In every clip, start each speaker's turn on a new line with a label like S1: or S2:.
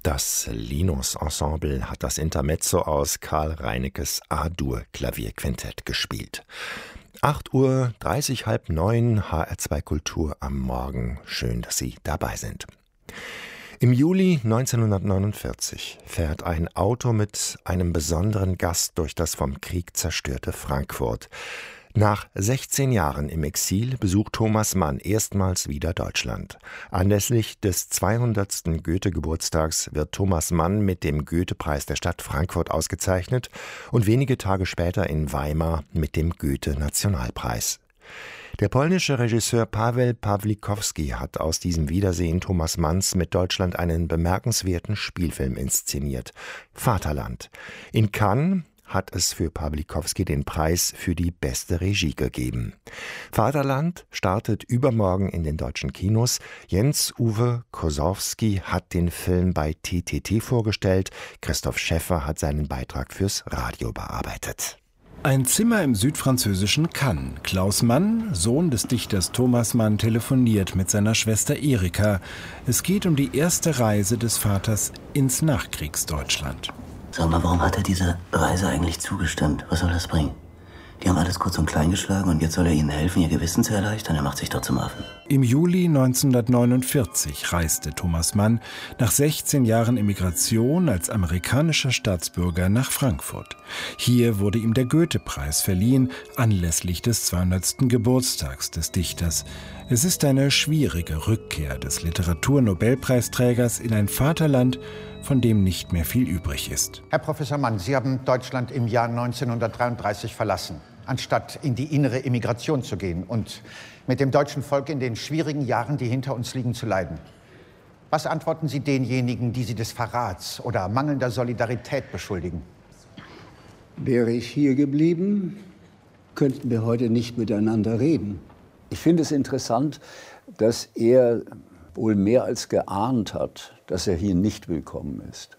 S1: Das Linus-Ensemble hat das Intermezzo aus Karl Reinekes A-Dur-Klavierquintett gespielt. 8:30 Uhr, halb 9, HR2 Kultur am Morgen. Schön, dass Sie dabei sind. Im Juli 1949 fährt ein Auto mit einem besonderen Gast durch das vom Krieg zerstörte Frankfurt. Nach 16 Jahren im Exil besucht Thomas Mann erstmals wieder Deutschland. Anlässlich des 200. Goethe-Geburtstags wird Thomas Mann mit dem Goethe-Preis der Stadt Frankfurt ausgezeichnet und wenige Tage später in Weimar mit dem Goethe-Nationalpreis. Der polnische Regisseur Paweł Pawlikowski hat aus diesem Wiedersehen Thomas Manns mit Deutschland einen bemerkenswerten Spielfilm inszeniert: Vaterland. In Cannes hat es für Pawlikowski den Preis für die beste Regie gegeben. Vaterland startet übermorgen in den deutschen Kinos. Jens-Uwe Kosowski hat den Film bei TTT vorgestellt. Christoph Schäffer hat seinen Beitrag fürs Radio bearbeitet.
S2: Ein Zimmer im südfranzösischen Cannes. Klaus Mann, Sohn des Dichters Thomas Mann, telefoniert mit seiner Schwester Erika. Es geht um die erste Reise des Vaters ins Nachkriegsdeutschland.
S3: Sag mal, warum hat er dieser Reise eigentlich zugestimmt? Was soll das bringen? Die haben alles kurz und klein geschlagen und jetzt soll er ihnen helfen, ihr Gewissen zu erleichtern? Er macht sich doch zum Affen.
S2: Im Juli 1949 reiste Thomas Mann nach 16 Jahren Emigration als amerikanischer Staatsbürger nach Frankfurt. Hier wurde ihm der Goethe-Preis verliehen, anlässlich des 200. Geburtstags des Dichters. Es ist eine schwierige Rückkehr des Literaturnobelpreisträgers in ein Vaterland, von dem nicht mehr viel übrig ist.
S4: Herr Professor Mann, Sie haben Deutschland im Jahr 1933 verlassen, anstatt in die innere Emigration zu gehen und mit dem deutschen Volk in den schwierigen Jahren, die hinter uns liegen, zu leiden. Was antworten Sie denjenigen, die Sie des Verrats oder mangelnder Solidarität beschuldigen?
S5: Wäre ich hier geblieben, könnten wir heute nicht miteinander reden. Ich finde es interessant, dass er wohl mehr als geahnt hat, dass er hier nicht willkommen ist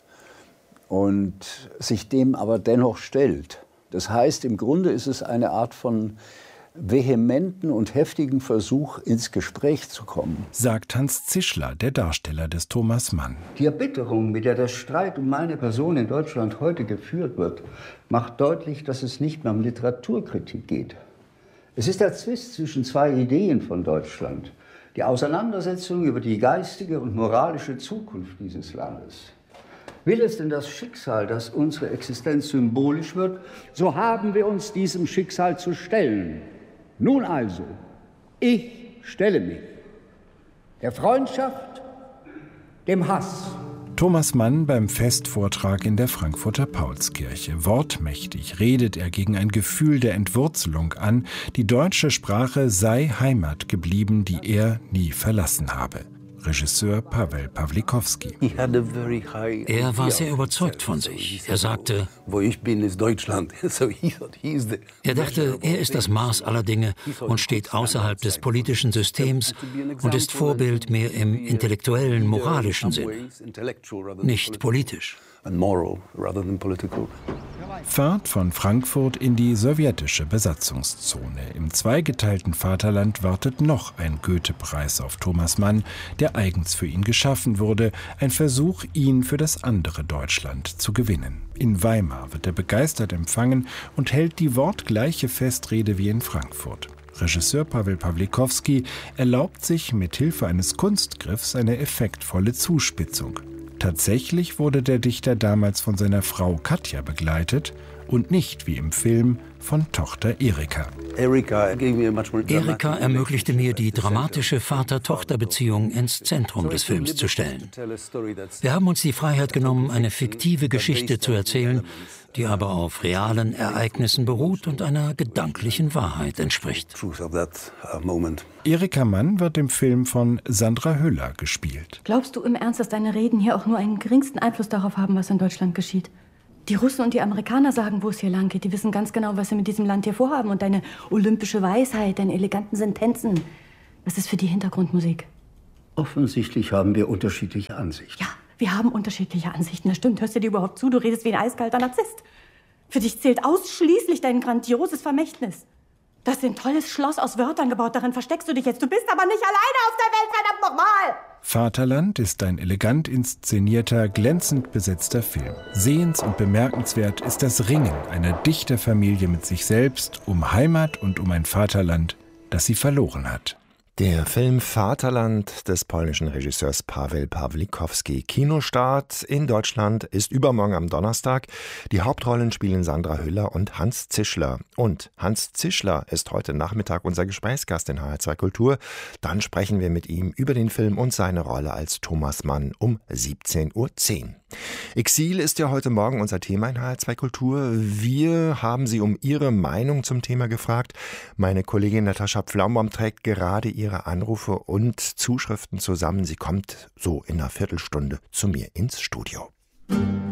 S5: und sich dem aber dennoch stellt. Das heißt, im Grunde ist es eine Art von vehementen und heftigen Versuch, ins Gespräch zu kommen.
S2: Sagt Hans Zischler, der Darsteller des Thomas Mann.
S5: Die Erbitterung, mit der der Streit um meine Person in Deutschland heute geführt wird, macht deutlich, dass es nicht mehr um Literaturkritik geht. Es ist der Zwist zwischen zwei Ideen von Deutschland. Die Auseinandersetzung über die geistige und moralische Zukunft dieses Landes. Will es denn das Schicksal, dass unsere Existenz symbolisch wird, so haben wir uns diesem Schicksal zu stellen. Nun also, ich stelle mich der Freundschaft, dem Hass.
S2: Thomas Mann beim Festvortrag in der Frankfurter Paulskirche. Wortmächtig redet er gegen ein Gefühl der Entwurzelung an. Die deutsche Sprache sei Heimat geblieben, die er nie verlassen habe. Regisseur Paweł Pawlikowski.
S6: Er war sehr überzeugt von sich. Er sagte,
S7: wo ich bin, ist Deutschland.
S6: Er dachte, er ist das Maß aller Dinge und steht außerhalb des politischen Systems und ist Vorbild mehr im intellektuellen, moralischen Sinne, nicht politisch.
S2: Fahrt von Frankfurt in die sowjetische Besatzungszone. Im zweigeteilten Vaterland wartet noch ein Goethe-Preis auf Thomas Mann, der eigens für ihn geschaffen wurde. Ein Versuch, ihn für das andere Deutschland zu gewinnen. In Weimar wird er begeistert empfangen und hält die wortgleiche Festrede wie in Frankfurt. Regisseur Paweł Pawlikowski erlaubt sich mit Hilfe eines Kunstgriffs eine effektvolle Zuspitzung. Tatsächlich wurde der Dichter damals von seiner Frau Katja begleitet und nicht wie im Film von Tochter Erika.
S6: Erika ermöglichte mir, die dramatische Vater-Tochter-Beziehung ins Zentrum des Films zu stellen. Wir haben uns die Freiheit genommen, eine fiktive Geschichte zu erzählen, die aber auf realen Ereignissen beruht und einer gedanklichen Wahrheit entspricht.
S2: Erika Mann wird im Film von Sandra Hüller gespielt.
S8: Glaubst du im Ernst, dass deine Reden hier auch nur einen geringsten Einfluss darauf haben, was in Deutschland geschieht? Die Russen und die Amerikaner sagen, wo es hier lang geht. Die wissen ganz genau, was sie mit diesem Land hier vorhaben. Und deine olympische Weisheit, deine eleganten Sentenzen. Was ist für die Hintergrundmusik?
S5: Offensichtlich haben wir unterschiedliche Ansichten.
S8: Ja, wir haben unterschiedliche Ansichten. Das stimmt. Hörst du dir überhaupt zu? Du redest wie ein eiskalter Narzisst. Für dich zählt ausschließlich dein grandioses Vermächtnis. Das ist ein tolles Schloss aus Wörtern gebaut. Darin versteckst du dich jetzt. Du bist aber nicht alleine auf der Welt, verdammt nochmal!
S2: Vaterland ist ein elegant inszenierter, glänzend besetzter Film. Sehens- und bemerkenswert ist das Ringen einer Dichterfamilie mit sich selbst um Heimat und um ein Vaterland, das sie verloren hat.
S1: Der Film Vaterland des polnischen Regisseurs Paweł Pawlikowski. Kinostart in Deutschland ist übermorgen am Donnerstag. Die Hauptrollen spielen Sandra Hüller und Hans Zischler. Und Hans Zischler ist heute Nachmittag unser Gesprächsgast in HR2 Kultur. Dann sprechen wir mit ihm über den Film und seine Rolle als Thomas Mann um 17:10 Uhr. Exil ist ja heute Morgen unser Thema in HR2 Kultur. Wir haben Sie um Ihre Meinung zum Thema gefragt. Meine Kollegin Natascha Pflaumbaum trägt gerade Ihre Anrufe und Zuschriften zusammen. Sie kommt so in einer Viertelstunde zu mir ins Studio.